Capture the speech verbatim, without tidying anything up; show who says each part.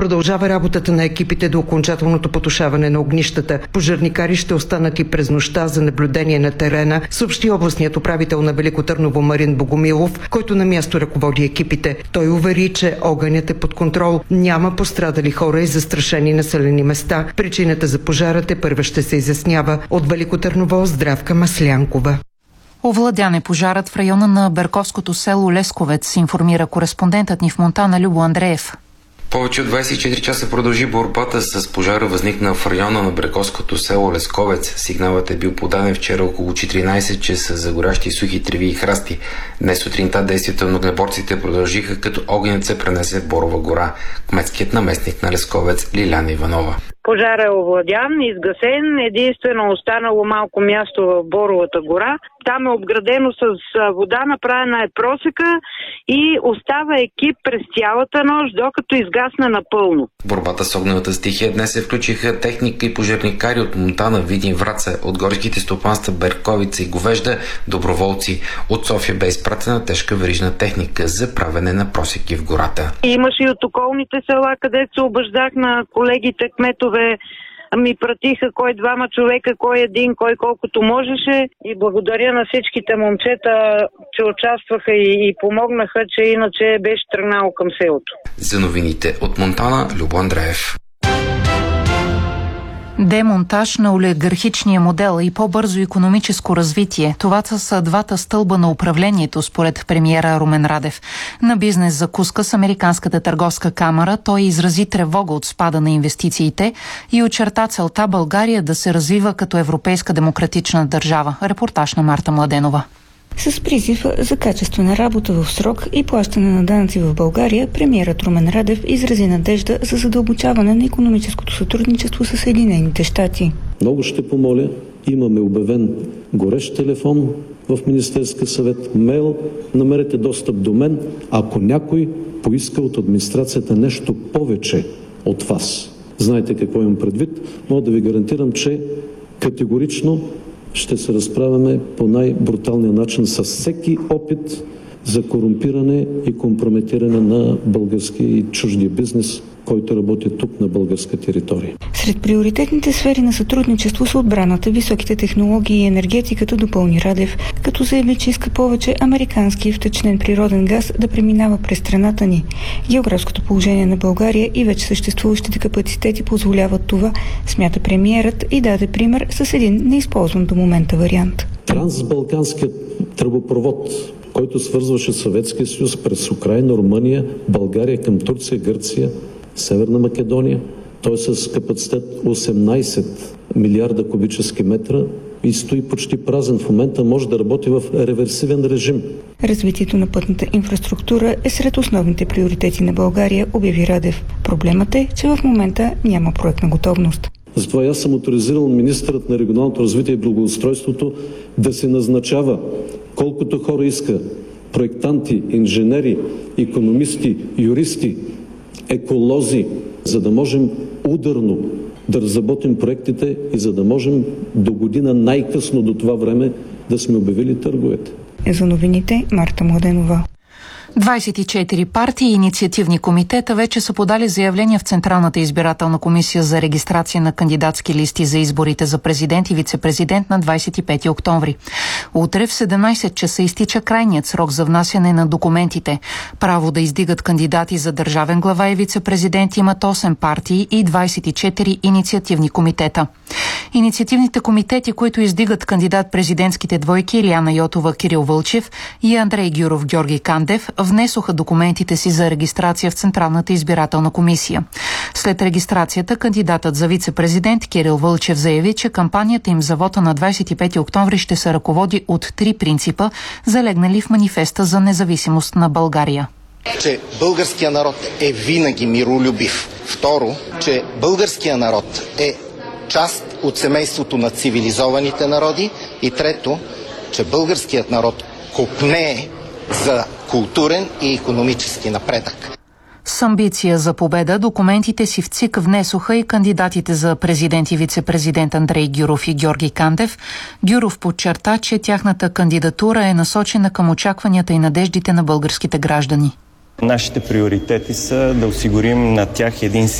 Speaker 1: Продължава работата на екипите до окончателното потушаване на огнищата. Пожарникари ще останат и през нощта за наблюдение на терена, съобщи областният управител на Велико Търново Марин Богомилов, който на място ръководи екипите. Той увери, че огънят е под контрол. Няма пострадали хора и застрашени населени места. Причината за пожарът е първа ще се изяснява. От Велико Търново Здравка Маслянкова.
Speaker 2: Овладян е пожарът в района на Берковското село Лесковец, информира кореспондентът ни в Монтана Любо Андреев.
Speaker 3: Повече от двадесет и четири часа продължи борбата с пожара, възникна в района на Берковското село Лесковец. Сигналът е бил подаден вчера около четиринадесет часа за горящи сухи треви и храсти. Днес сутринта действията на огнеборците продължиха, като огънят се пренесе в Борова гора. Кметският наместник на Лесковец Лиляна Иванова.
Speaker 4: Пожар е овладян, изгасен, единствено останало малко място в Боровата гора. Там е обградено с вода, направена е просека и остава екип през цялата нощ, докато изгасне напълно.
Speaker 3: В борбата с огневата стихия днес се включиха техника и пожарникари от Монтана, Видин, Враца, от горските стопанства Берковица и Говежда, доброволци. От София бе изпратена тежка верижна техника за правене на просеки в гората.
Speaker 4: Имаше и от околните села, където се обаждах на колегите кметове, ми пратиха кой двама човека, кой един, кой колкото можеше, и благодаря на всичките момчета, че участваха и, и помогнаха, че иначе беше тръгнало към селото. За
Speaker 3: новините от Монтана Любо Андреев.
Speaker 2: Демонтаж на олигархичния модел и по-бързо икономическо развитие. Това са двата стълба на управлението, според премиера Румен Радев. На бизнес закуска с Американската търговска камара той изрази тревога от спада на инвестициите и очерта целта България да се развива като европейска демократична държава. Репортаж на Марта Младенова.
Speaker 5: С призив за качествена работа в срок и плащане на данъци в България, премиерът Румен Радев изрази надежда за задълбочаване на икономическото сътрудничество с Съединените щати.
Speaker 6: Много ще помоля, имаме обявен горещ телефон в Министерския съвет, мейл, намерете достъп до мен, ако някой поиска от администрацията нещо повече от вас. Знаете какво имам предвид, мога да ви гарантирам, че категорично ще се разправяме по най-бруталния начин с всеки опит за корумпиране и компрометиране на българския и чуждия бизнес, който работи тук на българска територия.
Speaker 5: Сред приоритетните сфери на сътрудничество са отбраната, високите технологии и енергетиката, допълни Радев, като заяви, че иска повече американски втечнен природен газ да преминава през страната ни. Географското положение на България и вече съществуващите капацитети позволяват това, смята премиерът, и даде пример с един неизползван до момента вариант.
Speaker 6: Трансбалканският тръбопровод, който свързваше Съветския съюз през Украйна, Румъния, България към Турция, Гърция, Северна Македония. Той е с капацитет осемнадесет милиарда кубически метра и стои почти празен. В момента може да работи в реверсивен режим.
Speaker 5: Развитието на пътната инфраструктура е сред основните приоритети на България, обяви Радев. Проблемът е, че в момента няма проектна готовност.
Speaker 6: Затова аз съм оторизирал министърът на регионалното развитие и благоустройството да се назначава колкото хора иска, проектанти, инженери, икономисти, юристи, еколози, за да можем ударно да разработим проектите и за да можем до година най-късно до това време да сме обявили търговете.
Speaker 5: За новините Марта Младенова.
Speaker 2: двадесет и четири партии и инициативни комитета вече са подали заявления в Централната избирателна комисия за регистрация на кандидатски листи за изборите за президент и вице-президент на двадесет и пети октомври. Утре в седемнадесет часа изтича крайният срок за внасяне на документите. Право да издигат кандидати за държавен глава и вице-президент имат осем партии и двадесет и четири инициативни комитета. Инициативните комитети, които издигат кандидат-президентските двойки Илияна Йотова, Кирил Вълчев и Андрей Гюров, Георги Кандев, внесоха документите си за регистрация в Централната избирателна комисия. След регистрацията, кандидатът за вице-президент Кирил Вълчев заяви, че кампанията им за вота на двадесет и пети октомври ще се ръководи от три принципа, залегнали в манифеста за независимост на България.
Speaker 7: Че българския народ е винаги миролюбив. Второ, че българския народ е част от семейството на цивилизованите народи. И трето, че българският народ копнее за културен и икономически напредък.
Speaker 2: С амбиция за победа документите си в ЦИК внесоха и кандидатите за президент и вице-президент Андрей Гюров и Георги Кандев. Гюров подчерта, че тяхната кандидатура е насочена към очакванията и надеждите на българските граждани.
Speaker 8: Нашите приоритети са да осигурим на тях един